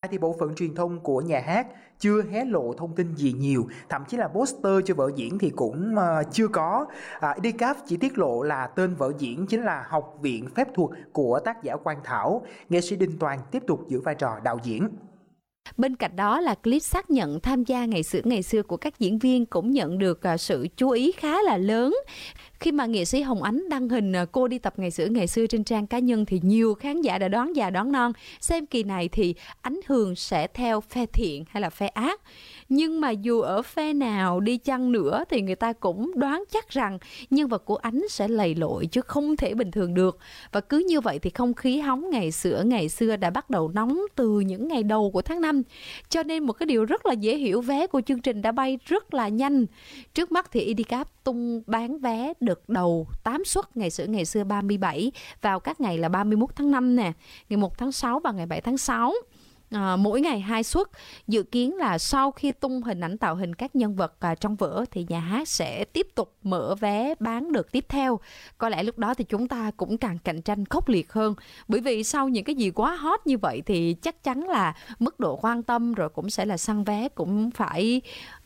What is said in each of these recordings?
thì bộ phận truyền thông của nhà hát chưa hé lộ thông tin gì nhiều, thậm chí là poster cho vở diễn thì cũng chưa có. Edicap chỉ tiết lộ là tên vở diễn chính là Học viện Phép thuật của tác giả Quang Thảo. Nghệ sĩ Đình Toàn tiếp tục giữ vai trò đạo diễn. Bên cạnh đó là clip xác nhận tham gia ngày xưa của các diễn viên cũng nhận được sự chú ý khá là lớn. Khi mà nghệ sĩ Hồng Ánh đăng hình cô đi tập ngày xưa trên trang cá nhân thì nhiều khán giả đã đoán già đoán non xem kỳ này thì Ánh Hường sẽ theo phe thiện hay là phe ác. Nhưng mà dù ở phe nào đi chăng nữa thì người ta cũng đoán chắc rằng nhân vật của Ánh sẽ lầy lội chứ không thể bình thường được. Và cứ như vậy thì không khí hóng ngày xưa đã bắt đầu nóng từ những ngày đầu của tháng 5. Cho nên một cái điều rất là dễ hiểu, vé của chương trình đã bay rất là nhanh. Trước mắt thì Edicap tung bán vé đợt đầu 8 suất ngày xưa 37 vào các ngày là 31 tháng 5 nè, ngày 1 tháng 6 và ngày 7 tháng 6. Mỗi ngày 2 suất. Dự kiến là sau khi tung hình ảnh tạo hình các nhân vật trong vở thì nhà hát sẽ tiếp tục mở vé bán đợt tiếp theo. Có lẽ lúc đó thì chúng ta cũng càng cạnh tranh khốc liệt hơn, bởi vì sau những cái gì quá hot như vậy thì chắc chắn là mức độ quan tâm rồi cũng sẽ là săn vé cũng phải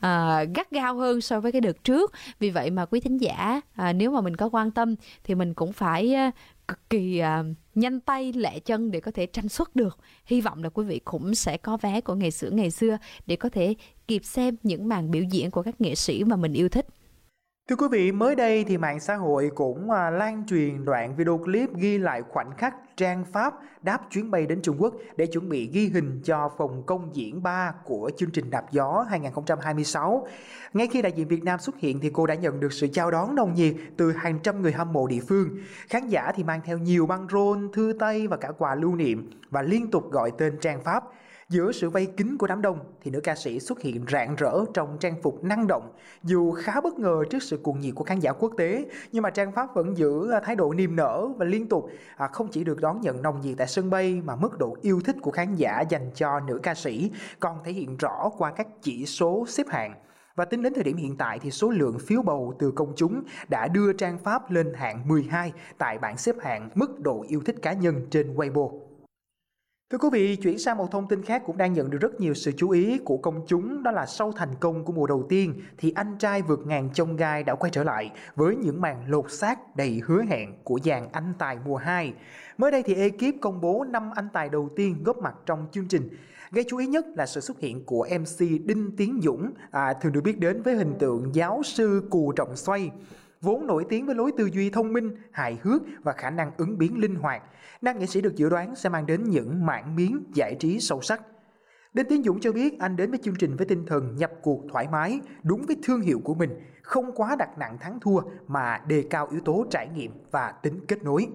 gắt gao hơn so với cái đợt trước. Vì vậy mà quý thính giả nếu mà mình có quan tâm thì mình cũng phải cực kỳ nhanh tay lẹ chân để có thể tranh suất được. Hy vọng là quý vị cũng sẽ có vé của ngày xưa để có thể kịp xem những màn biểu diễn của các nghệ sĩ mà mình yêu thích. Thưa quý vị, mới đây thì mạng xã hội cũng lan truyền đoạn video clip ghi lại khoảnh khắc Trang Pháp đáp chuyến bay đến Trung Quốc để chuẩn bị ghi hình cho phòng công diễn 3 của chương trình Đạp Gió 2026. Ngay khi đại diện Việt Nam xuất hiện thì cô đã nhận được sự chào đón nồng nhiệt từ hàng trăm người hâm mộ địa phương. Khán giả thì mang theo nhiều băng rôn, thư tay và cả quà lưu niệm và liên tục gọi tên Trang Pháp. Giữa sự vây kín của đám đông thì nữ ca sĩ xuất hiện rạng rỡ trong trang phục năng động. Dù khá bất ngờ trước sự cuồng nhiệt của khán giả quốc tế, nhưng mà Trang Pháp vẫn giữ thái độ niềm nở và liên tục không chỉ được đón nhận nồng nhiệt tại sân bay mà mức độ yêu thích của khán giả dành cho nữ ca sĩ còn thể hiện rõ qua các chỉ số xếp hạng. Và tính đến thời điểm hiện tại thì số lượng phiếu bầu từ công chúng đã đưa Trang Pháp lên hạng 12 tại bảng xếp hạng mức độ yêu thích cá nhân trên Weibo. Thưa quý vị, chuyển sang một thông tin khác cũng đang nhận được rất nhiều sự chú ý của công chúng, đó là sau thành công của mùa đầu tiên thì Anh Trai Vượt Ngàn Chông Gai đã quay trở lại với những màn lột xác đầy hứa hẹn của dàn anh tài mùa 2. Mới đây thì ekip công bố 5 anh tài đầu tiên góp mặt trong chương trình. Gây chú ý nhất là sự xuất hiện của MC Đinh Tiến Dũng, thường được biết đến với hình tượng giáo sư Cù Trọng Xoay. Vốn nổi tiếng với lối tư duy thông minh, hài hước và khả năng ứng biến linh hoạt, nam nghệ sĩ được dự đoán sẽ mang đến những mảng miếng giải trí sâu sắc. Đinh Tiến Dũng cho biết anh đến với chương trình với tinh thần nhập cuộc thoải mái, đúng với thương hiệu của mình, không quá đặt nặng thắng thua mà đề cao yếu tố trải nghiệm và tính kết nối.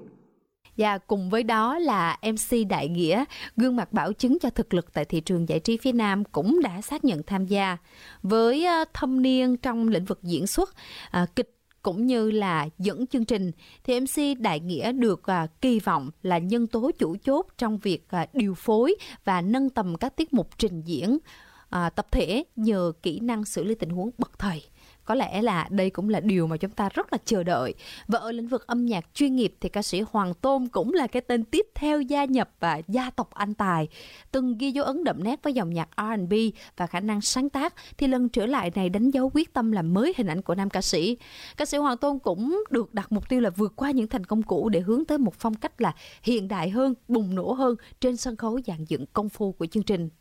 Và cùng với đó là MC Đại Nghĩa, gương mặt bảo chứng cho thực lực tại thị trường giải trí phía Nam cũng đã xác nhận tham gia. Với thâm niên trong lĩnh vực diễn xuất, kịch cũng như là dẫn chương trình thì MC Đại Nghĩa được kỳ vọng là nhân tố chủ chốt trong việc điều phối và nâng tầm các tiết mục trình diễn tập thể nhờ kỹ năng xử lý tình huống bậc thầy. Có lẽ là đây cũng là điều mà chúng ta rất là chờ đợi. Và ở lĩnh vực âm nhạc chuyên nghiệp thì ca sĩ Hoàng Tôn cũng là cái tên tiếp theo gia nhập gia tộc anh tài. Từng ghi dấu ấn đậm nét với dòng nhạc R&B và khả năng sáng tác thì lần trở lại này đánh dấu quyết tâm làm mới hình ảnh của nam ca sĩ. Ca sĩ Hoàng Tôn cũng được đặt mục tiêu là vượt qua những thành công cũ để hướng tới một phong cách là hiện đại hơn, bùng nổ hơn trên sân khấu dàn dựng công phu của chương trình.